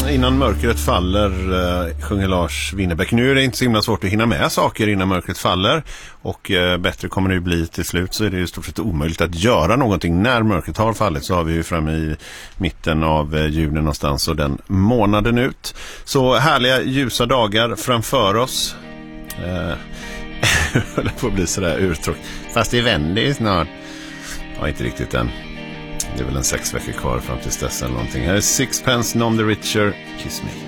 innan mörkret faller, sjunger Lars Winnerbäck. Nu är det inte så himla svårt att hinna med saker innan mörkret faller. Och bättre kommer det ju bli till slut, så är det ju stort sett omöjligt att göra någonting när mörkret har fallit. Så har vi ju framme i mitten av juni någonstans och den månaden ut. Så härliga ljusa dagar framför oss. Det får bli sådär urtråkigt. Fast det vänder ju snart. Ja, inte riktigt än. Det är väl en 6 veckor kvar fram till dess eller någonting. Här är Sixpence None the Richer, Kiss Me.